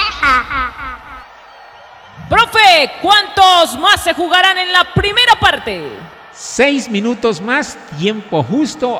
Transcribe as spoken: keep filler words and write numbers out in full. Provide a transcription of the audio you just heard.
Profe, ¿cuántos más se jugarán en la primera parte? Seis minutos más, tiempo justo.